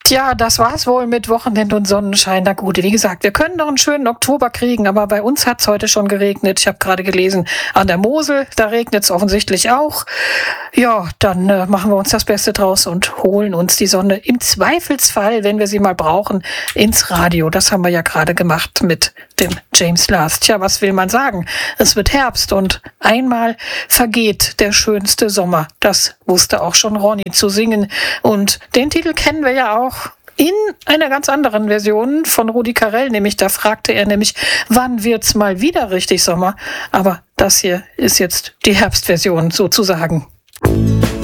Ja, das war's wohl mit Wochenend und Sonnenschein. Na gut, wie gesagt, wir können noch einen schönen Oktober kriegen, aber bei uns hat's heute schon geregnet. Ich habe gerade gelesen, an der Mosel, da regnet's offensichtlich auch. Ja, dann machen wir uns das Beste draus und holen uns die Sonne im Zweifelsfall, wenn wir sie mal brauchen, ins Radio. Das haben wir ja gerade gemacht mit dem James Last. Tja, was will man sagen? Es wird Herbst und einmal vergeht der schönste Sommer. Das wusste auch schon Ronny zu singen. Und den Titel kennen wir ja auch in einer ganz anderen Version von Rudi Carrell, nämlich da fragte er nämlich, wann wird's mal wieder richtig Sommer? Aber das hier ist jetzt die Herbstversion sozusagen.